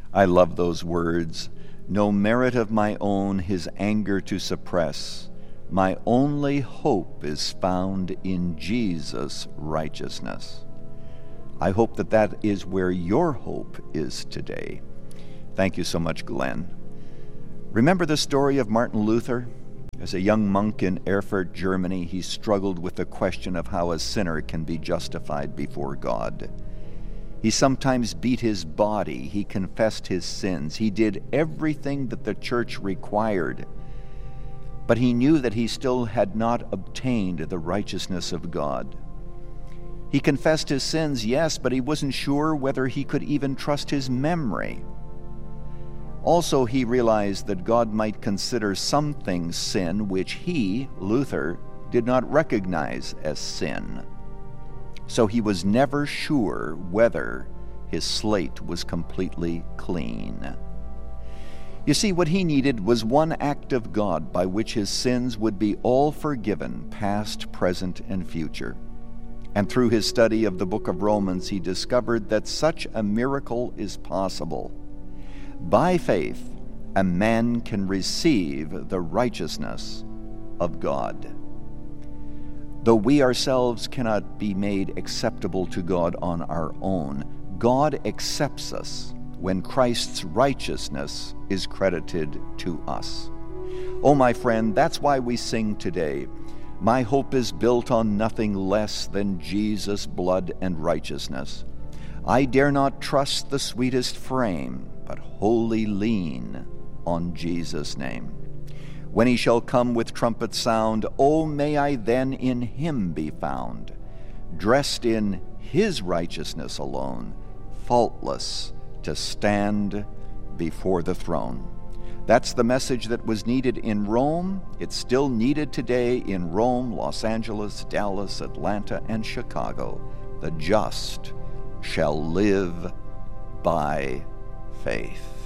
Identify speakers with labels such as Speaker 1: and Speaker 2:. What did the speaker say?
Speaker 1: I love those words. No merit of my own his anger to suppress. My only hope is found in Jesus' righteousness. I hope that that is where your hope is today. Thank you so much, Glenn. Remember the story of Martin Luther? As a young monk in Erfurt, Germany, he struggled with the question of how a sinner can be justified before God. He sometimes beat his body. He confessed his sins. He did everything that the church required. But he knew that he still had not obtained the righteousness of God. He confessed his sins, yes, but he wasn't sure whether he could even trust his memory. Also, he realized that God might consider some things sin which he, Luther, did not recognize as sin. So he was never sure whether his slate was completely clean. You see, what he needed was one act of God by which his sins would be all forgiven, past, present, and future. And through his study of the book of Romans, he discovered that such a miracle is possible. By faith, a man can receive the righteousness of God. Though we ourselves cannot be made acceptable to God on our own, God accepts us when Christ's righteousness is credited to us. Oh, my friend, that's why we sing today. My hope is built on nothing less than Jesus' blood and righteousness. I dare not trust the sweetest frame, but wholly lean on Jesus' name. When he shall come with trumpet sound, oh, may I then in him be found, dressed in his righteousness alone, faultless to stand before the throne. That's the message that was needed in Rome. It's still needed today in Rome, Los Angeles, Dallas, Atlanta, and Chicago. The just shall live by faith.